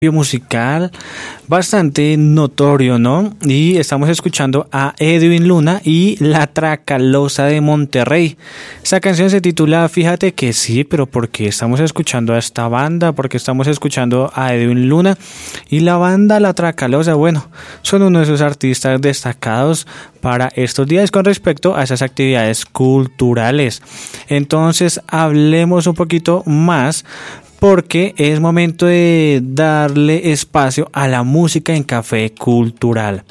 musical bastante notorio, ¿no? Y estamos escuchando a Edwin Luna y La Tracalosa de Monterrey. Esa canción se titula Fíjate que sí, pero ¿por qué estamos escuchando a esta banda? ¿Por qué estamos escuchando a Edwin Luna? Y la banda La Tracalosa, bueno, son uno de esos artistas destacados para estos días con respecto a esas actividades culturales. Entonces, hablemos un poquito más, porque es momento de darle espacio a la música en Café Cultural.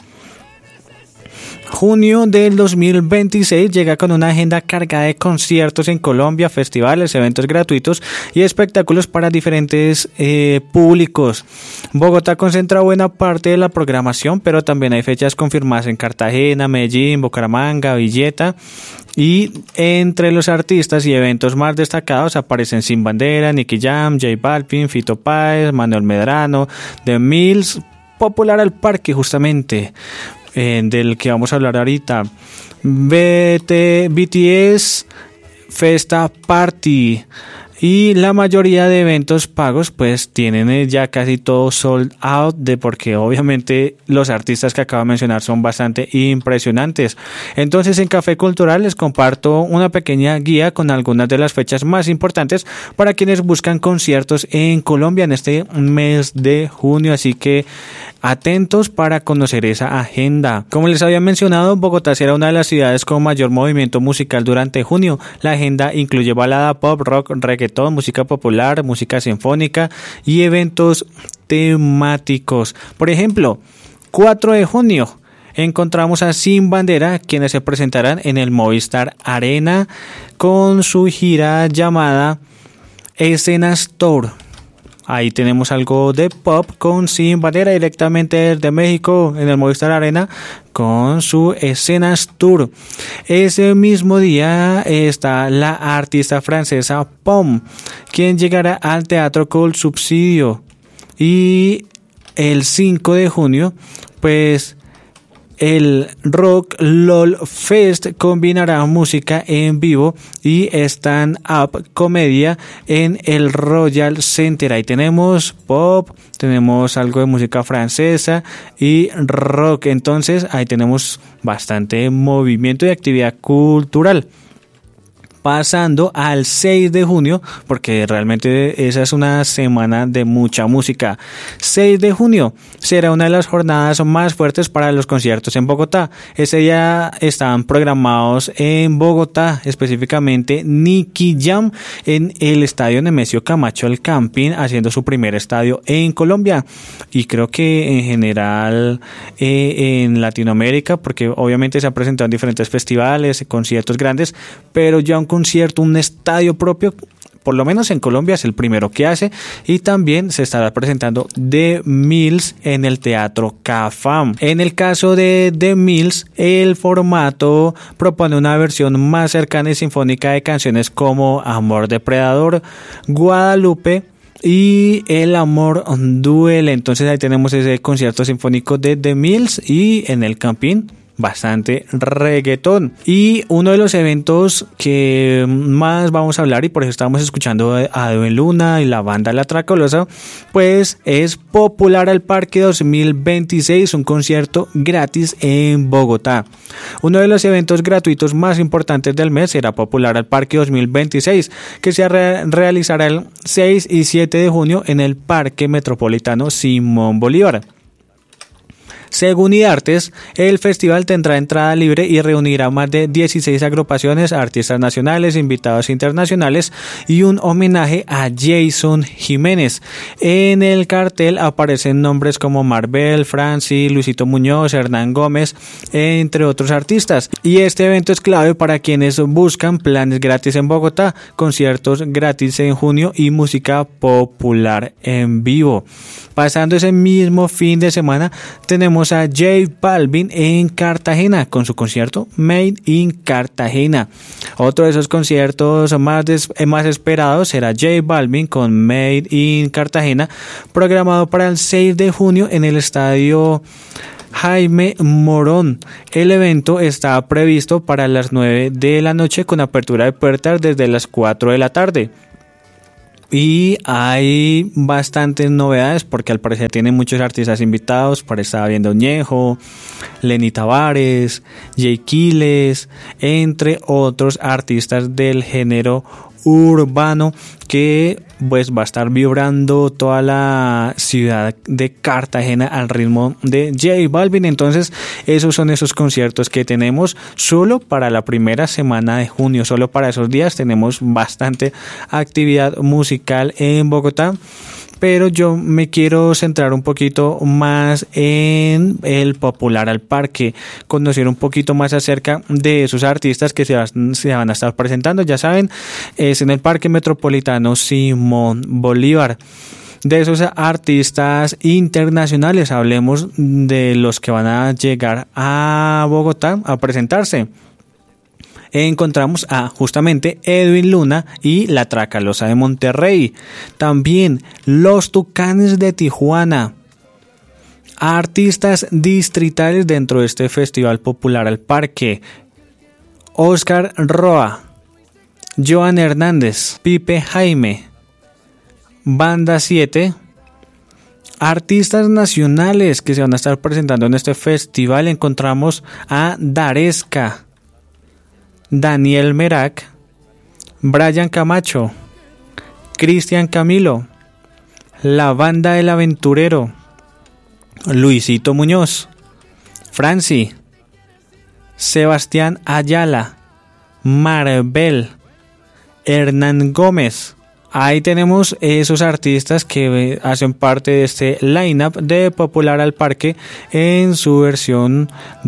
Junio del 2026 llega con una agenda cargada de conciertos en Colombia, festivales, eventos gratuitos y espectáculos para diferentes públicos. Bogotá concentra buena parte de la programación, pero también hay fechas confirmadas en Cartagena, Medellín, Bucaramanga, Villeta. Y entre los artistas y eventos más destacados aparecen Sin Bandera, Nicky Jam, J Balvin, Fito Páez, Manuel Medrano, The Mills, Popular al Parque justamente, del que vamos a hablar ahorita, BTS, Festa Party. Y la mayoría de eventos pagos pues tienen ya casi todo sold out, porque obviamente los artistas que acabo de mencionar son bastante impresionantes. Entonces en Café Cultural les comparto una pequeña guía con algunas de las fechas más importantes para quienes buscan conciertos en Colombia en este mes de junio, así que atentos para conocer esa agenda. Como les había mencionado, Bogotá será una de las ciudades con mayor movimiento musical durante junio. La agenda incluye balada, pop, rock, reggaetón, música popular, música sinfónica y eventos temáticos. Por ejemplo, 4 de junio encontramos a Sin Bandera, quienes se presentarán en el Movistar Arena con su gira llamada Escenas Tour. Ahí tenemos algo de pop con Sin Bandera directamente desde México en el Movistar Arena con su Escenas Tour. Ese mismo día está la artista francesa Pom, quien llegará al Teatro Col Subsidio. Y el 5 de junio, pues el Rock LOL Fest combinará música en vivo y stand-up comedia en el Royal Center. Ahí tenemos pop, tenemos algo de música francesa y rock. Entonces ahí tenemos bastante movimiento y actividad cultural. Pasando al 6 de junio, porque realmente esa es una semana de mucha música. 6 de junio será una de las jornadas más fuertes para los conciertos en Bogotá. Ese día están programados en Bogotá, específicamente Nicky Jam en el estadio Nemesio Camacho El Campín, haciendo su primer estadio en Colombia. Y creo que en general en Latinoamérica, porque obviamente se ha presentado en diferentes festivales, conciertos grandes, pero ya un concierto, un estadio propio, por lo menos en Colombia es el primero que hace. Y también se estará presentando The Mills en el Teatro Cafam. En el caso de The Mills, el formato propone una versión más cercana y sinfónica de canciones como Amor Depredador, Guadalupe y El Amor Duele. Entonces ahí tenemos ese concierto sinfónico de The Mills y en el Campín bastante reggaetón. Y uno de los eventos que más vamos a hablar, y por eso estamos escuchando a Edwin Luna y la banda La Tracalosa, pues es Popular al Parque 2026, un concierto gratis en Bogotá. Uno de los eventos gratuitos más importantes del mes será Popular al Parque 2026, que se realizará el 6 y 7 de junio en el Parque Metropolitano Simón Bolívar. Según IDARTES, el festival tendrá entrada libre y reunirá más de 16 agrupaciones, artistas nacionales, invitados internacionales y un homenaje a Jason Jiménez. En el cartel aparecen nombres como Marvel, Franci, Luisito Muñoz, Hernán Gómez, entre otros artistas. Y este evento es clave para quienes buscan planes gratis en Bogotá, conciertos gratis en junio y música popular en vivo. Pasando ese mismo fin de semana, tenemos a J Balvin en Cartagena con su concierto Made in Cartagena. Otro de esos conciertos más esperados será J Balvin con Made in Cartagena, programado para el 6 de junio en el estadio Jaime Morón. El evento está previsto para las 9 de la noche con apertura de puertas desde las 4 de la tarde. Y hay bastantes novedades porque al parecer tiene muchos artistas invitados. Por ahí estaba viendo Ñejo, Lenny Tavares, Jay Quiles, entre otros artistas del género urbano, que pues va a estar vibrando toda la ciudad de Cartagena al ritmo de J Balvin. Entonces esos son esos conciertos que tenemos solo para la primera semana de junio. Solo para esos días tenemos bastante actividad musical en Bogotá, pero yo me quiero centrar un poquito más en el Popular al Parque, conocer un poquito más acerca de esos artistas que se van a estar presentando. Ya saben, es en el Parque Metropolitano Simón Bolívar. De esos artistas internacionales, hablemos de los que van a llegar a Bogotá a presentarse. Encontramos a justamente Edwin Luna y la Tracalosa de Monterrey. También los Tucanes de Tijuana. Artistas distritales dentro de este Festival Popular al Parque: Oscar Roa, Joan Hernández, Pipe Jaime, Banda 7. Artistas nacionales que se van a estar presentando en este festival, encontramos a Daresca, Daniel Merak, Brian Camacho, Cristian Camilo, La Banda del Aventurero, Luisito Muñoz, Franci, Sebastián Ayala, Marvel, Hernán Gómez. Ahí tenemos esos artistas que hacen parte de este lineup de Popular al Parque en su versión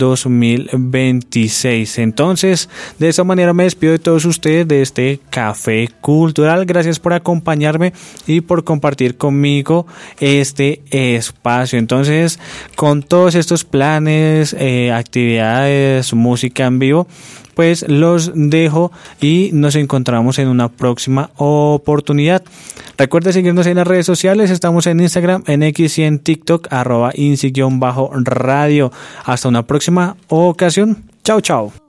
2026. Entonces, de esa manera me despido de todos ustedes de este Café Cultural. Gracias por acompañarme y por compartir conmigo este espacio. Entonces, con todos estos planes, actividades, música en vivo, pues los dejo y nos encontramos en una próxima oportunidad. Recuerda seguirnos en las redes sociales. Estamos en Instagram, en X y en TikTok, @INSI_radio. Hasta una próxima ocasión. Chao, chao.